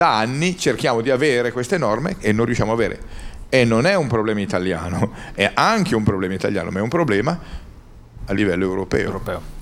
da anni cerchiamo di avere queste norme e non riusciamo a avere. E non è un problema italiano, è anche un problema italiano, ma è un problema a livello europeo.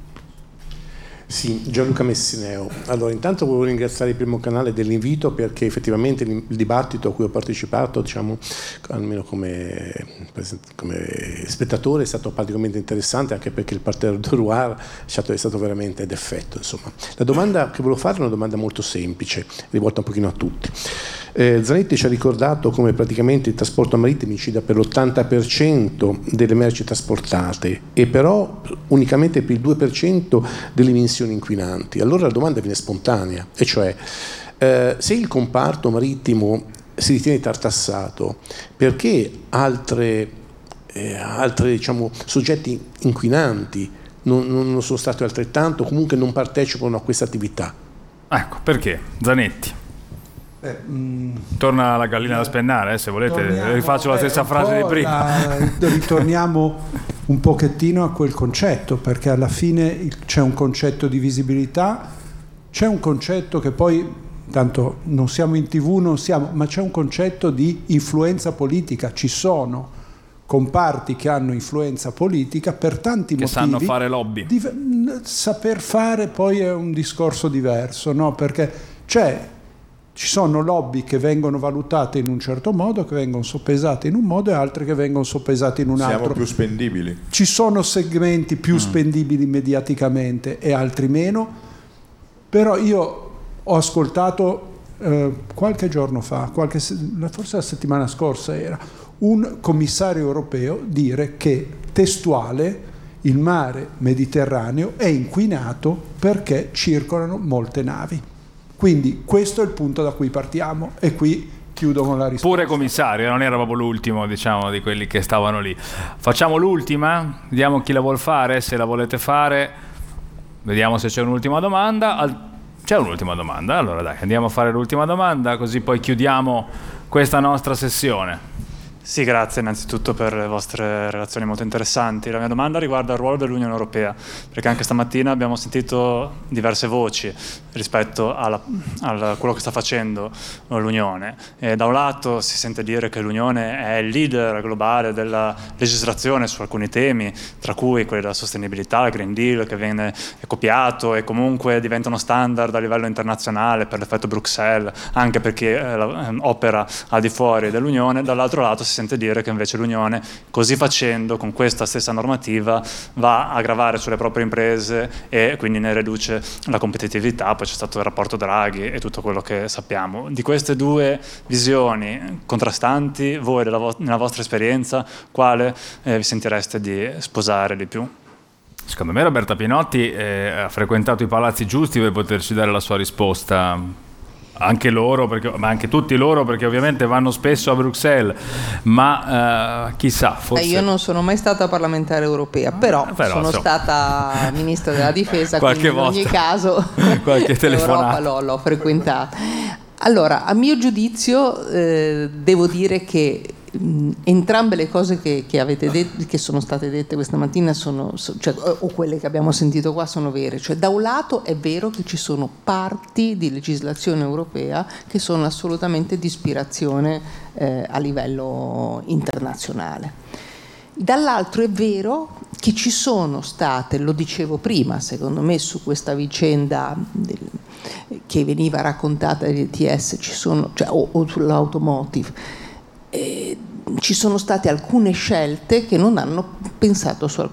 Sì, Gianluca Messineo. Allora, intanto volevo ringraziare il Primo Canale dell'invito, perché effettivamente il dibattito a cui ho partecipato, diciamo, almeno come spettatore, è stato particolarmente interessante, anche perché il parterre de Rouen è stato veramente d'effetto. Insomma, la domanda che volevo fare è una domanda molto semplice, rivolta un pochino a tutti. Zanetti ci ha ricordato come praticamente il trasporto marittimo incida per l'80% delle merci trasportate e però unicamente per il 2% delle emissioni inquinanti. Allora la domanda viene spontanea, e cioè se il comparto marittimo si ritiene tartassato, perché altri diciamo, soggetti inquinanti non sono stati altrettanto, comunque non partecipano a questa attività? Ecco, perché? Zanetti. Torna la gallina da spennare, se volete rifaccio la stessa frase di prima. Ritorniamo un pochettino a quel concetto, perché alla fine c'è un concetto di visibilità, c'è un concetto che poi, tanto non siamo in TV, ma c'è un concetto di influenza politica. Ci sono comparti che hanno influenza politica per tanti motivi. Che sanno fare lobby. Saper fare poi è un discorso diverso, no? Perché ci sono lobby che vengono valutate in un certo modo, che vengono soppesate in un modo, e altre che vengono soppesate in un altro. Siamo più spendibili. Ci sono segmenti più spendibili mediaticamente e altri meno, però io ho ascoltato qualche giorno fa, forse la settimana scorsa era, un commissario europeo dire che, testuale, il mare Mediterraneo è inquinato perché circolano molte navi. Quindi questo è il punto da cui partiamo, e qui chiudo con la risposta. Pure commissario, non era proprio l'ultimo, diciamo, di quelli che stavano lì. Facciamo l'ultima, vediamo chi la vuol fare, se la volete fare, vediamo se c'è un'ultima domanda. C'è un'ultima domanda, allora dai, andiamo a fare l'ultima domanda, così poi chiudiamo questa nostra sessione. Sì, grazie innanzitutto per le vostre relazioni molto interessanti. La mia domanda riguarda il ruolo dell'Unione Europea, perché anche stamattina abbiamo sentito diverse voci rispetto a quello che sta facendo l'Unione. E da un lato si sente dire che l'Unione è il leader globale della legislazione su alcuni temi, tra cui quelli della sostenibilità, il Green Deal, che viene copiato e comunque diventano standard a livello internazionale per l'effetto Bruxelles, anche perché opera al di fuori dell'Unione. Dall'altro lato si sente dire che invece l'Unione, così facendo, con questa stessa normativa, va a gravare sulle proprie imprese e quindi ne riduce la competitività. Poi c'è stato il rapporto Draghi e tutto quello che sappiamo. Di queste due visioni contrastanti, voi nella vostra esperienza, quale vi sentireste di sposare di più? Secondo me Roberta Pinotti ha frequentato i palazzi giusti per poterci dare la sua risposta. Anche loro, ma anche tutti loro, perché ovviamente vanno spesso a Bruxelles, ma chissà, forse... Io non sono mai stata parlamentare europea, però sono stata ministra della difesa, quindi in ogni caso qualche telefonata l'Europa l'ho frequentata. Allora, a mio giudizio devo dire che entrambe le cose che avete detto, che sono state dette questa mattina, o quelle che abbiamo sentito qua, sono vere. Cioè, da un lato è vero che ci sono parti di legislazione europea che sono assolutamente di ispirazione a livello internazionale. Dall'altro è vero che ci sono state, lo dicevo prima, secondo me, su questa vicenda che veniva raccontata degli ETS, o sull'automotive, ci sono state alcune scelte che non hanno pensato su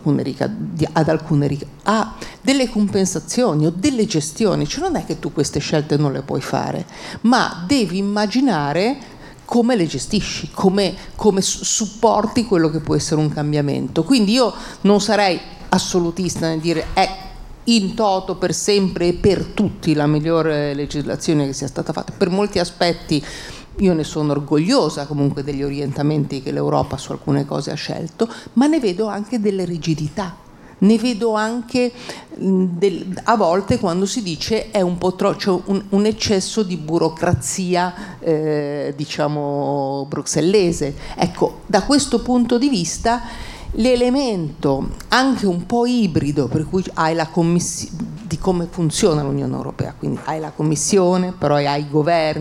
a delle compensazioni o delle gestioni. Cioè, non è che tu queste scelte non le puoi fare, ma devi immaginare come le gestisci, come supporti quello che può essere un cambiamento. Quindi io non sarei assolutista nel dire è in toto per sempre e per tutti la migliore legislazione che sia stata fatta. Per molti aspetti io ne sono orgogliosa comunque degli orientamenti che l'Europa su alcune cose ha scelto, ma ne vedo anche delle rigidità. Ne vedo anche a volte, quando si dice è un po' c'è un eccesso di burocrazia diciamo bruxellese. Ecco, da questo punto di vista l'elemento anche un po' ibrido, per cui hai la commissione di come funziona l'Unione Europea, quindi hai la Commissione, però hai i governi,